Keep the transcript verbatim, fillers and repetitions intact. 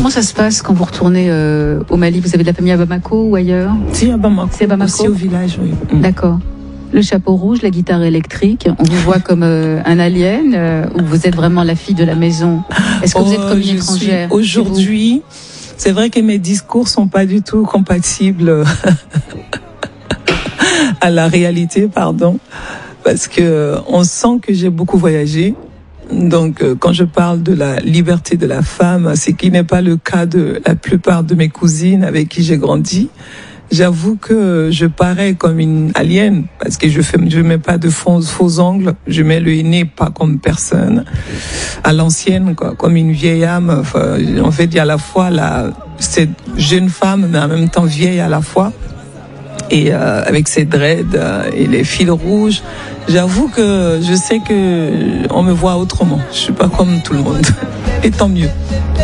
comment ça se passe quand vous retournez euh, au Mali? Vous avez de la famille à Bamako ou ailleurs? Si, à Bamako. C'est Bamako. Aussi au village, oui. D'accord. Le chapeau rouge, la guitare électrique, on vous voit comme euh, un alien euh, ou vous êtes vraiment la fille de la maison? Est-ce que oh, vous êtes comme une je étrangère? suis aujourd'hui, c'est vrai que mes discours sont pas du tout compatibles à la réalité, pardon, parce que on sent que j'ai beaucoup voyagé. Donc, quand je parle de la liberté de la femme, c'est qui n'est pas le cas de la plupart de mes cousines avec qui j'ai grandi. J'avoue que je parais comme une alien parce que je fais, je mets pas de faux, faux ongles, je mets le nez pas comme personne, à l'ancienne, quoi, comme une vieille âme. Enfin, en fait, il y a à la fois la, cette jeune femme, mais en même temps vieille à la fois. Et euh, avec ses dreads euh, et les fils rouges, j'avoue que je sais que on me voit autrement. Je suis pas comme tout le monde. Et tant mieux.